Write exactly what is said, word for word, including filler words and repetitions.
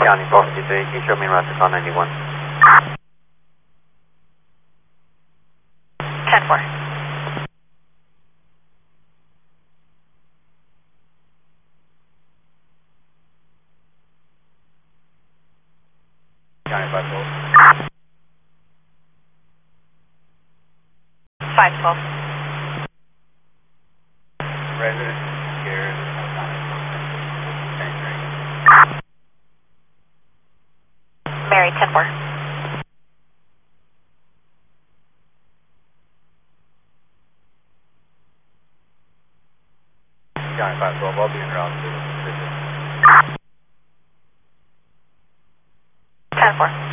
County four fifty-three, can you show me route to call ninety-one? ten four. County five twelve. five twelve. Resident here. Mary, ten four. County five twelve, I'll be en route to visit. ten four.